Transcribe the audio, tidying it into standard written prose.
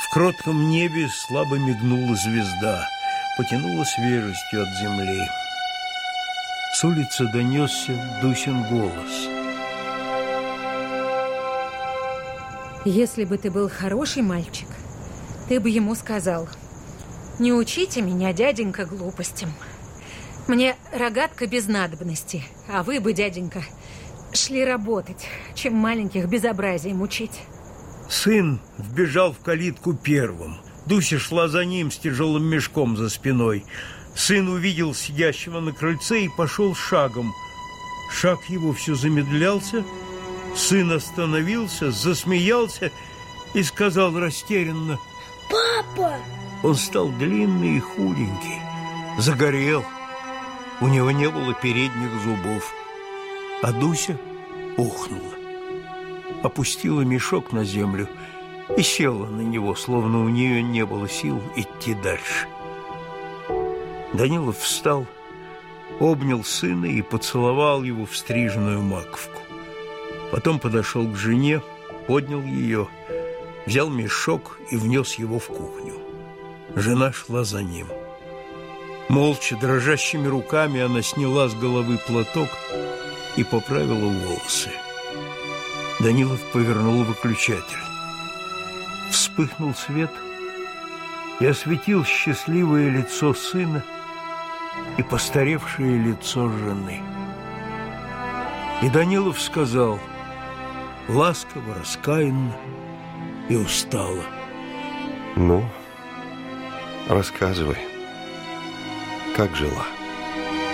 В кротком небе слабо мигнула звезда, потянула свежестью от земли. С улицы донесся Дусин голос. Если бы ты был хороший мальчик, ты бы ему сказал: не учите меня, дяденька, глупостям. Мне рогатка без надобности, а вы бы, дяденька, шли работать, чем маленьких безобразием учить. Сын вбежал в калитку первым. Дуся шла за ним с тяжелым мешком за спиной. Сын увидел сидящего на крыльце и пошел шагом. Шаг его все замедлялся. Сын остановился, засмеялся и сказал растерянно: «Папа!» Он стал длинный и худенький, загорел. У него не было передних зубов. А Дуся ухнула, опустила мешок на землю и села на него, словно у нее не было сил идти дальше. Данилов встал, обнял сына и поцеловал его в стриженную маковку. Потом подошел к жене, поднял ее, взял мешок и внес его в кухню. Жена шла за ним. Молча, дрожащими руками она сняла с головы платок и поправила волосы. Данилов повернул выключатель. Вспыхнул свет и осветил счастливое лицо сына и постаревшее лицо жены. И Данилов сказал ласково, раскаянно и устало: ну, рассказывай, как жила?